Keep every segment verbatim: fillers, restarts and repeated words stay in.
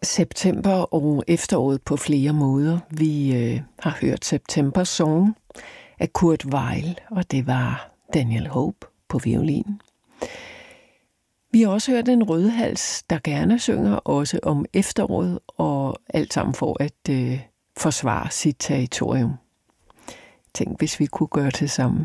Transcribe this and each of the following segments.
September og efteråret på flere måder. Vi øh, har hørt September Song af Kurt Weill, og det var Daniel Hope på violin. Vi har også hørt en rødhals, der gerne synger også om efteråret, og alt sammen for at øh, forsvare sit territorium. Tænk, hvis vi kunne gøre det sammen.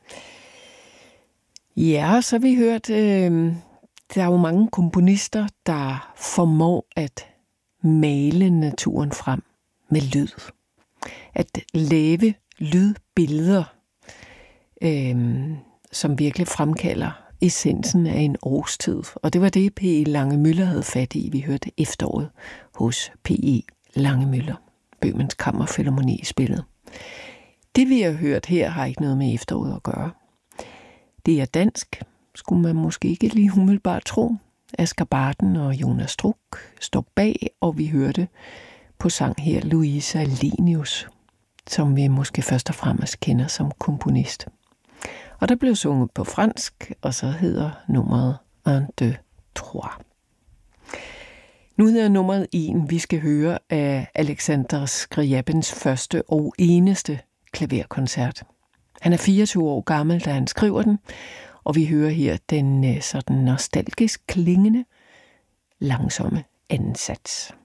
Ja, så har vi hørt, øh, der er jo mange komponister, der formår at male naturen frem med lyd. At lave lydbilleder, øh, som virkelig fremkalder essensen af en årstid. Og det var det, P E Langemüller havde fat i. Vi hørte efteråret hos P E Langemüller. Bøhmens Kammerfilharmoni spillet. Det, vi har hørt her, har ikke noget med efteråret at gøre. Det er dansk, skulle man måske ikke lige umiddelbart tro. Asger Barden og Jonas Struk står bag, og vi hørte på sang her Louise Alenius, som vi måske først og fremmest kender som komponist. Og der blev sunget på fransk, og så hedder nummeret un, deux, trois. Nu hedder nummeret en, vi skal høre af Alexander Skriabins første og eneste klaverkoncert. Han er fireogtyve år gammel, da han skriver den, og vi hører her den sådan nostalgisk klingende, langsomme anden sats.